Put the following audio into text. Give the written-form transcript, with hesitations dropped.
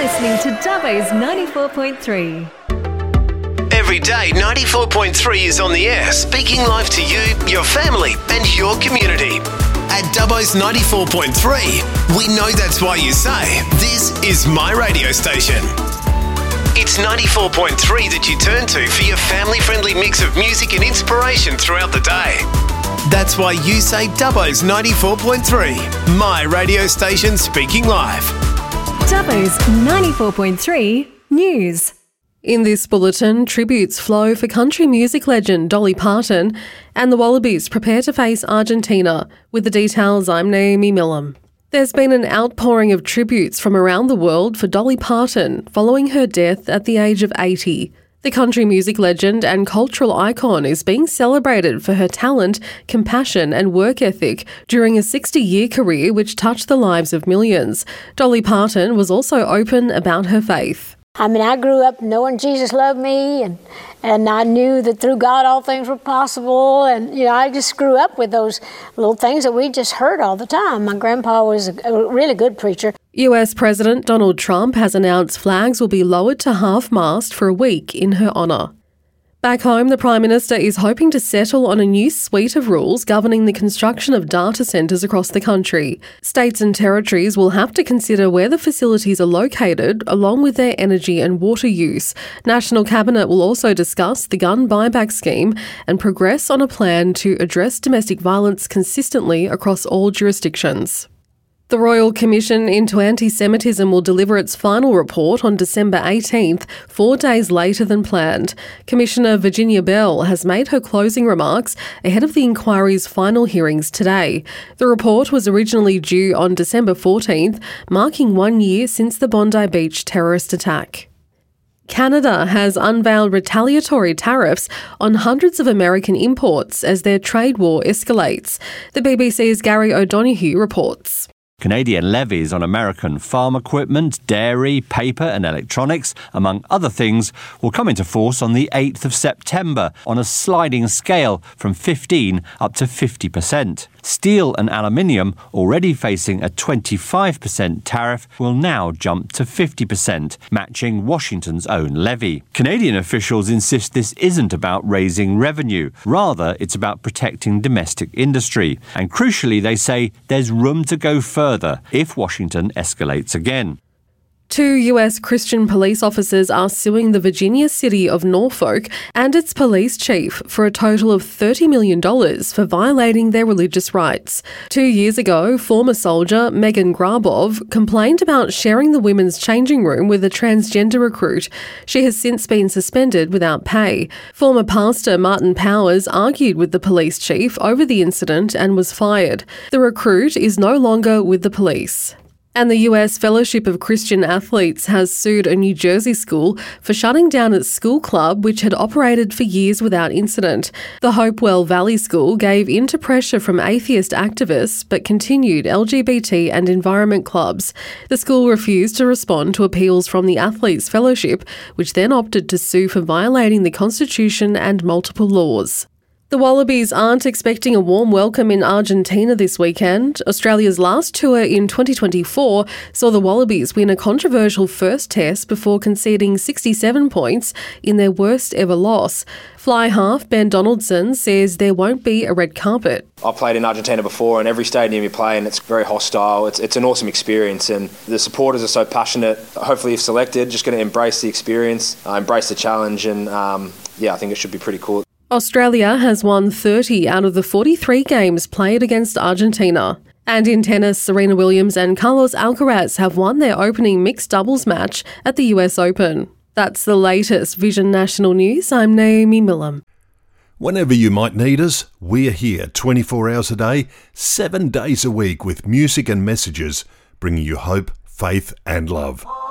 listening to Dubbo's 94.3. Every day, 94.3 is on the air, speaking live to you, your family, and your community. At Dubbo's 94.3, we know that's why you say, this is my radio station. It's 94.3 that you turn to for your family-friendly mix of music and inspiration throughout the day. That's why you say Dubbo's 94.3, my radio station speaking live. Dubbo's 94.3 News. In this bulletin, tributes flow for country music legend Dolly Parton, and the Wallabies prepare to face Argentina. With the details, I'm Naomi Millam. There's been an outpouring of tributes from around the world for Dolly Parton following her death at the age of 80. The country music legend and cultural icon is being celebrated for her talent, compassion and work ethic during a 60-year career which touched the lives of millions. Dolly Parton was also open about her faith. I mean, I grew up knowing Jesus loved me, and I knew that through God all things were possible, and I just grew up with those little things that we just heard all the time. My grandpa was a really good preacher. US President Donald Trump has announced flags will be lowered to half-mast for a week in her honour. Back home, the Prime Minister is hoping to settle on a new suite of rules governing the construction of data centres across the country. States and territories will have to consider where the facilities are located, along with their energy and water use. National Cabinet will also discuss the gun buyback scheme and progress on a plan to address domestic violence consistently across all jurisdictions. The Royal Commission into Anti-Semitism will deliver its final report on December 18th, 4 days later than planned. Commissioner Virginia Bell has made her closing remarks ahead of the inquiry's final hearings today. The report was originally due on December 14th, marking 1 year since the Bondi Beach terrorist attack. Canada has unveiled retaliatory tariffs on hundreds of American imports as their trade war escalates. The BBC's Gary O'Donoghue reports. Canadian levies on American farm equipment, dairy, paper and electronics, among other things, will come into force on the 8th of September on a sliding scale from 15 up to 50%. Steel and aluminium, already facing a 25% tariff, will now jump to 50%, matching Washington's own levy. Canadian officials insist this isn't about raising revenue. Rather, it's about protecting domestic industry. And crucially, they say there's room to go further if Washington escalates again. 2 US Christian police officers are suing the Virginia city of Norfolk and its police chief for a total of $30 million for violating their religious rights. 2 years ago, former soldier Megan Grabov complained about sharing the women's changing room with a transgender recruit. She has since been suspended without pay. Former pastor Martin Powers argued with the police chief over the incident and was fired. The recruit is no longer with the police. And the US Fellowship of Christian Athletes has sued a New Jersey school for shutting down its school club, which had operated for years without incident. The Hopewell Valley School gave in to pressure from atheist activists but continued LGBT and environment clubs. The school refused to respond to appeals from the Athletes Fellowship, which then opted to sue for violating the Constitution and multiple laws. The Wallabies aren't expecting a warm welcome in Argentina this weekend. Australia's last tour in 2024 saw the Wallabies win a controversial first test before conceding 67 points in their worst ever loss. Fly half Ben Donaldson says there won't be a red carpet. I've played in Argentina before, and every stadium you play in, it's very hostile. It's an awesome experience, and the supporters are so passionate. Hopefully, if selected, just going to embrace the experience, embrace the challenge, and I think it should be pretty cool. Australia has won 30 out of the 43 games played against Argentina. And in tennis, Serena Williams and Carlos Alcaraz have won their opening mixed doubles match at the US Open. That's the latest Vision National News. I'm Naomi Millam. Whenever you might need us, we're here 24 hours a day, 7 days a week with music and messages, bringing you hope, faith and love.